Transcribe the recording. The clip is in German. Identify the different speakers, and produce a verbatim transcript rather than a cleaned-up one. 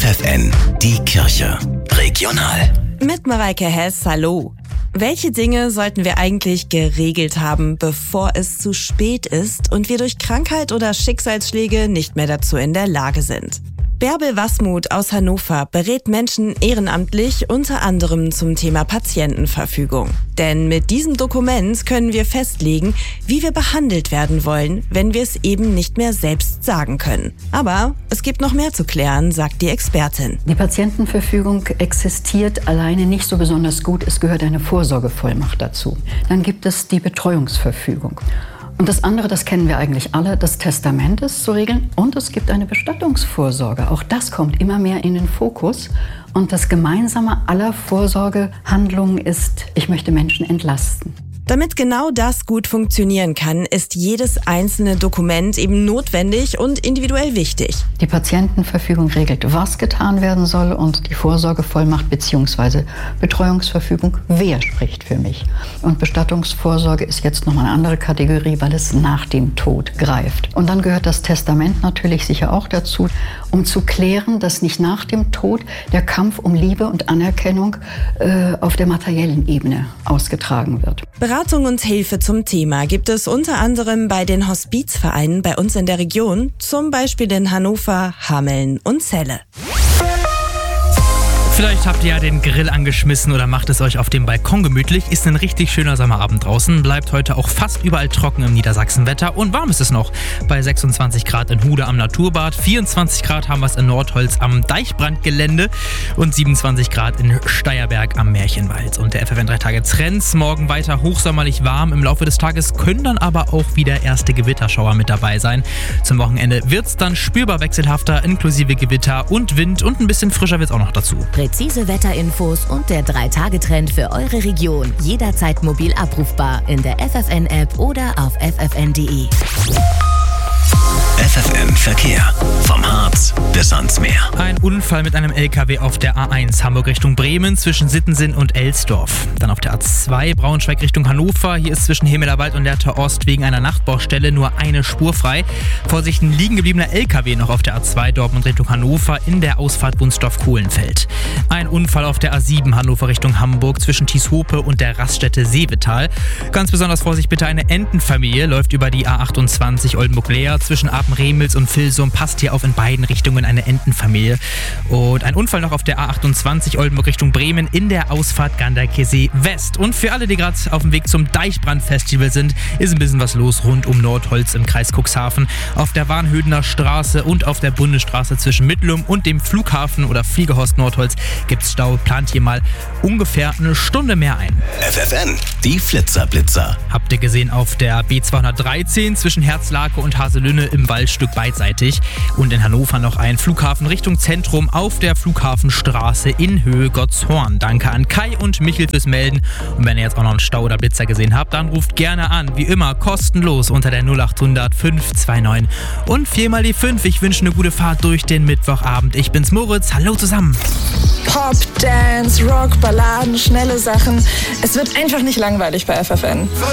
Speaker 1: F N, die Kirche. Regional.
Speaker 2: Mit Mareike Hess, hallo. Welche Dinge sollten wir eigentlich geregelt haben, bevor es zu spät ist und wir durch Krankheit oder Schicksalsschläge nicht mehr dazu in der Lage sind? Bärbel Wasmuth aus Hannover berät Menschen ehrenamtlich unter anderem zum Thema Patientenverfügung. Denn mit diesem Dokument können wir festlegen, wie wir behandelt werden wollen, wenn wir es eben nicht mehr selbst sagen können. Aber es gibt noch mehr zu klären, sagt die Expertin.
Speaker 3: Die Patientenverfügung existiert alleine nicht so besonders gut. Es gehört eine Vorsorgevollmacht dazu. Dann gibt es die Betreuungsverfügung. Und das andere, das kennen wir eigentlich alle, das Testament ist zu regeln und es gibt eine Bestattungsvorsorge. Auch das kommt immer mehr in den Fokus. Und das Gemeinsame aller Vorsorgehandlungen ist, ich möchte Menschen entlasten.
Speaker 2: Damit genau das gut funktionieren kann, ist jedes einzelne Dokument eben notwendig und individuell wichtig.
Speaker 3: Die Patientenverfügung regelt, was getan werden soll und die Vorsorgevollmacht bzw. Betreuungsverfügung, wer spricht für mich. Und Bestattungsvorsorge ist jetzt nochmal eine andere Kategorie, weil es nach dem Tod greift. Und dann gehört das Testament natürlich sicher auch dazu, um zu klären, dass nicht nach dem Tod der Kampf um Liebe und Anerkennung äh, auf der materiellen Ebene ausgetragen wird.
Speaker 2: Beratung und Hilfe zum Thema gibt es unter anderem bei den Hospizvereinen bei uns in der Region, zum Beispiel in Hannover, Hameln und Celle.
Speaker 4: Vielleicht habt ihr ja den Grill angeschmissen oder macht es euch auf dem Balkon gemütlich. Ist ein richtig schöner Sommerabend draußen. Bleibt heute auch fast überall trocken im Niedersachsenwetter. Und warm ist es noch bei sechsundzwanzig Grad in Hude am Naturbad. vierundzwanzig Grad haben wir es in Nordholz am Deichbrandgelände. Und siebenundzwanzig Grad in Steierberg am Märchenwald. Und der F F N drei Tage Trends. Morgen weiter hochsommerlich warm. Im Laufe des Tages können dann aber auch wieder erste Gewitterschauer mit dabei sein. Zum Wochenende wird es dann spürbar wechselhafter, inklusive Gewitter und Wind. Und ein bisschen frischer wird es auch noch dazu.
Speaker 5: Präzise Wetterinfos und der drei Tage Trend für eure Region. Jederzeit mobil abrufbar in der F F N-App oder auf f f n punkt d e.
Speaker 1: F F N Verkehr. Vom Harz bis ans Meer.
Speaker 4: Ein Unfall mit einem L K W auf der A eins Hamburg Richtung Bremen zwischen Sittensen und Elsdorf. Dann auf der A zwei Braunschweig Richtung Hannover. Hier ist zwischen Hemelerwald und Lehrter Ost wegen einer Nachtbaustelle nur eine Spur frei. Vorsicht, ein liegen gebliebener L K W noch auf der A zwei Dortmund Richtung Hannover in der Ausfahrt Wunstorf-Kohlenfeld. Ein Unfall auf der A sieben Hannover Richtung Hamburg zwischen Thieshope und der Raststätte Seevetal. Ganz besonders Vorsicht bitte, eine Entenfamilie läuft über die A achtundzwanzig Oldenburg-Leer zwischen Apen-Remels und Vilsum. Passt hier auf in beiden Richtungen eine Entenfamilie. Und ein Unfall noch auf der A achtundzwanzig Oldenburg Richtung Bremen in der Ausfahrt Ganderkesee West. Und für alle, die gerade auf dem Weg zum Deichbrandfestival sind, ist ein bisschen was los rund um Nordholz im Kreis Cuxhaven. Auf der Warnhödener Straße und auf der Bundesstraße zwischen Mittlum und dem Flughafen oder Fliegerhorst Nordholz gibt's Stau. Plant hier mal ungefähr eine Stunde mehr ein.
Speaker 1: F F N, die Flitzerblitzer.
Speaker 4: Habt ihr gesehen auf der B zweihundertdreizehn zwischen Herzlake und Haselünne im Waldstück beidseitig. Und in Hannover noch ein Flughafen Richtung Zentrum auf der Flughafenstraße in Höhe Gottshorn. Danke an Kai und Michel fürs Melden. Und wenn ihr jetzt auch noch einen Stau oder Blitzer gesehen habt, dann ruft gerne an. Wie immer kostenlos unter der null achthundert fünf zwei neun und viermal die fünf. Ich wünsche eine gute Fahrt durch den Mittwochabend. Ich bin's Moritz. Hallo zusammen.
Speaker 6: Pop, Dance, Rock, Balladen, schnelle Sachen. Es wird einfach nicht langweilig bei F F N.